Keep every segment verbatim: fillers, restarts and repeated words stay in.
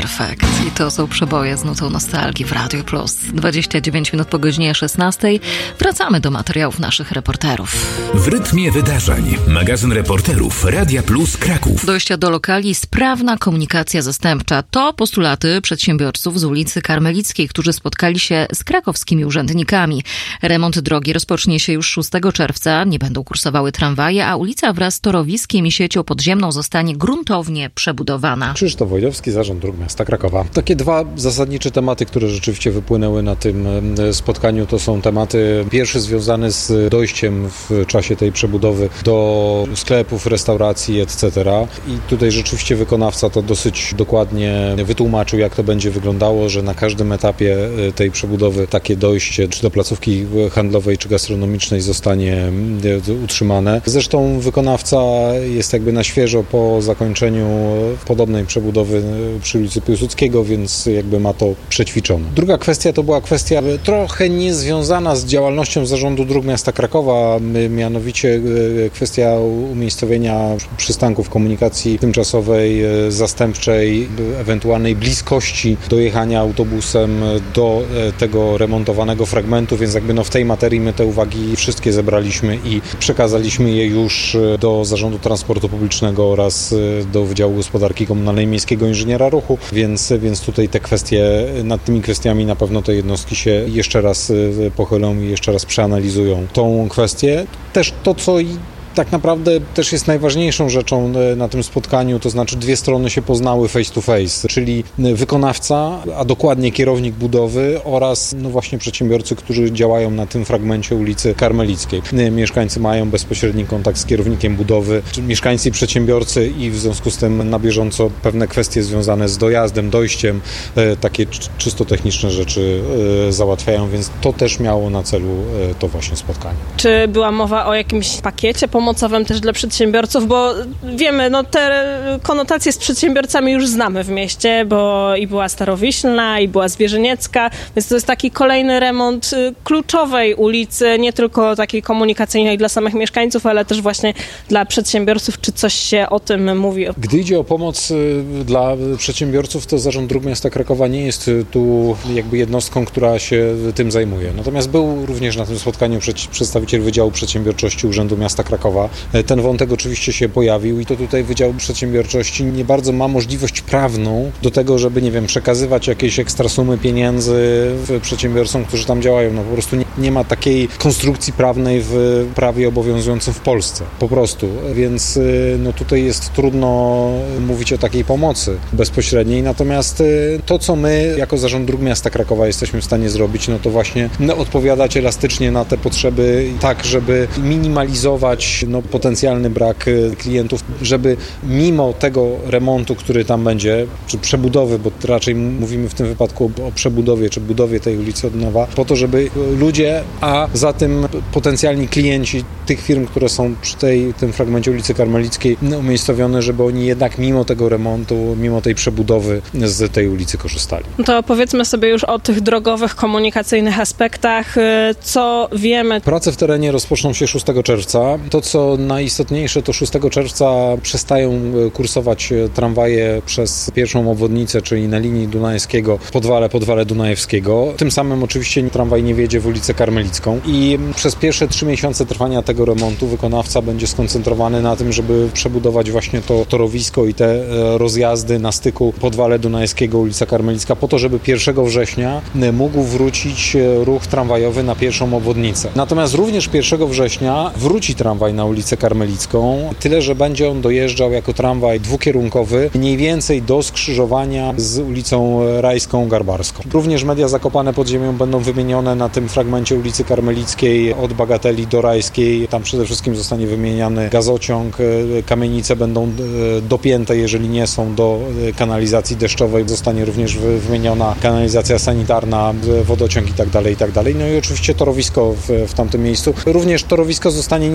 Perfekt. I to są przeboje z nutą nostalgii w Radio Plus. dwadzieścia dziewięć minut po godzinie szesnastej. Wracamy do materiałów naszych reporterów. W rytmie wydarzeń. Magazyn reporterów Radia Plus Kraków. Dojścia do lokali, sprawna komunikacja zastępcza. To postulaty przedsiębiorców z ulicy Karmelickiej, którzy spotkali się z krakowskimi urzędnikami. Remont drogi rozpocznie się już szóstego czerwca. Nie będą kursowały tramwaje, a ulica wraz z torowiskiem i siecią podziemną zostanie gruntownie przebudowana. Krzysztof Wojdowski, Zarząd Dróg Miasta Krakowa. Takie dwa zasadnicze tematy, które rzeczywiście wypłynęły na tym spotkaniu, to są tematy pierwszy związany z dojściem w czasie tej przebudowy do sklepów, restauracji, et cetera. I tutaj rzeczywiście wykonawca to dosyć dokładnie wytłumaczył, jak to będzie wyglądało, że na każdym etapie tej przebudowy takie dojście, czy do placówki handlowej, czy gastronomicznej zostanie utrzymane. Zresztą wykonawca jest jakby na świeżo po zakończeniu podobnej przebudowy przy ulicy Piłsudskiego, więc jakby ma to przećwiczone. Druga kwestia to była kwestia trochę niezwiązana z działalnością Zarządu Dróg Miasta Krakowa, mianowicie kwestia umiejscowienia przystanków komunikacji tymczasowej, zastępczej, ewentualnej bliskości dojechania autobusem do tego remontowanego fragmentu, więc jakby no w tej materii my te uwagi wszystkie zebraliśmy i przekazaliśmy je już do Zarządu Transportu Publicznego oraz do Wydziału Gospodarki Komunalnej Miejskiego Inżyniera Ruchu, więc, więc tutaj te kwestie, nad tymi kwestiami na pewno te jednostki się jeszcze raz pochylą i jeszcze raz przeanalizują tą kwestię. Też to, co tak naprawdę też jest najważniejszą rzeczą na tym spotkaniu, to znaczy dwie strony się poznały face to face, czyli wykonawca, a dokładnie kierownik budowy oraz no właśnie przedsiębiorcy, którzy działają na tym fragmencie ulicy Karmelickiej. Mieszkańcy mają bezpośredni kontakt z kierownikiem budowy, mieszkańcy i przedsiębiorcy i w związku z tym na bieżąco pewne kwestie związane z dojazdem, dojściem, takie czysto techniczne rzeczy załatwiają, więc to też miało na celu to właśnie spotkanie. Czy była mowa o jakimś pakiecie pomocowym też dla przedsiębiorców, bo wiemy, no te konotacje z przedsiębiorcami już znamy w mieście, bo i była Starowiślna, i była Zwierzyniecka, więc to jest taki kolejny remont kluczowej ulicy, nie tylko takiej komunikacyjnej dla samych mieszkańców, ale też właśnie dla przedsiębiorców. Czy coś się o tym mówi? Gdy idzie o pomoc dla przedsiębiorców, to Zarząd Dróg Miasta Krakowa nie jest tu jakby jednostką, która się tym zajmuje. Natomiast był również na tym spotkaniu przedstawiciel Wydziału Przedsiębiorczości Urzędu Miasta Krakowa. Ten wątek oczywiście się pojawił i to tutaj Wydział Przedsiębiorczości nie bardzo ma możliwość prawną do tego, żeby, nie wiem, przekazywać jakieś ekstra sumy pieniędzy przedsiębiorcom, którzy tam działają. No po prostu nie, nie ma takiej konstrukcji prawnej w prawie obowiązującym w Polsce. Po prostu. Więc no tutaj jest trudno mówić o takiej pomocy bezpośredniej. Natomiast to, co my jako Zarząd Dróg Miasta Krakowa jesteśmy w stanie zrobić, no to właśnie no, odpowiadać elastycznie na te potrzeby tak, żeby minimalizować no, potencjalny brak klientów, żeby mimo tego remontu, który tam będzie, czy przebudowy, bo raczej mówimy w tym wypadku o przebudowie, czy budowie tej ulicy od nowa, po to, żeby ludzie, a za tym potencjalni klienci tych firm, które są przy tej, tym fragmencie ulicy Karmelickiej no, umiejscowione, żeby oni jednak mimo tego remontu, mimo tej przebudowy z tej ulicy korzystali. No to powiedzmy sobie już o tych drogowych, komunikacyjnych aspektach. Co wiemy? Prace w terenie rozpoczną się szóstego czerwca. To, co najistotniejsze, to szóstego czerwca przestają kursować tramwaje przez pierwszą obwodnicę, czyli na linii Dunajskiego, Podwale, Podwale Dunajewskiego. Tym samym oczywiście tramwaj nie wjedzie w ulicę Karmelicką i przez pierwsze trzy miesiące trwania tego remontu wykonawca będzie skoncentrowany na tym, żeby przebudować właśnie to torowisko i te rozjazdy na styku Podwale Dunajskiego, ulica Karmelicka, po to, żeby pierwszego września mógł wrócić ruch tramwajowy na pierwszą obwodnicę. Natomiast również pierwszego września wróci tramwaj na ulicę Karmelicką, tyle że będzie on dojeżdżał jako tramwaj dwukierunkowy mniej więcej do skrzyżowania z ulicą Rajską Garbarską. Również media zakopane pod ziemią będą wymienione na tym fragmencie ulicy Karmelickiej od Bagateli do Rajskiej. Tam przede wszystkim zostanie wymieniany gazociąg, kamienice będą dopięte, jeżeli nie są, do kanalizacji deszczowej. Zostanie również wymieniona kanalizacja sanitarna, wodociąg i tak dalej, i tak dalej. No i oczywiście torowisko w, w tamtym miejscu. Również torowisko zostanie nieco skorygowane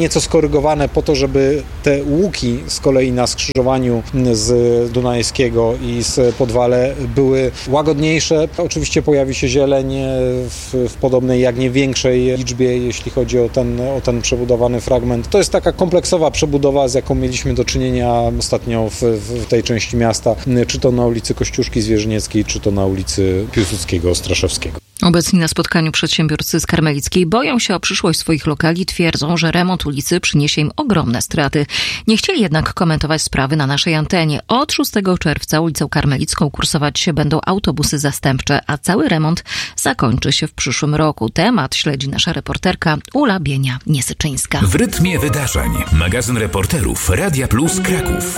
skorygowane po to, żeby te łuki z kolei na skrzyżowaniu z Dunajskiego i z Podwale były łagodniejsze. Oczywiście pojawi się zieleń w, w podobnej, jak nie większej liczbie, jeśli chodzi o ten, o ten przebudowany fragment. To jest taka kompleksowa przebudowa, z jaką mieliśmy do czynienia ostatnio w, w tej części miasta, czy to na ulicy Kościuszki Zwierzynieckiej, czy to na ulicy Piłsudskiego-Ostraszewskiego. Obecni na spotkaniu przedsiębiorcy z Karmelickiej boją się o przyszłość swoich lokali, twierdzą, że remont ulicy przyniesie im ogromne straty. Nie chcieli jednak komentować sprawy na naszej antenie. Od szóstego czerwca ulicą Karmelicką kursować się będą autobusy zastępcze, a cały remont zakończy się w przyszłym roku. Temat śledzi nasza reporterka Ula Bienia-Niesyczyńska. W rytmie wydarzeń. Magazyn reporterów Radia Plus Kraków.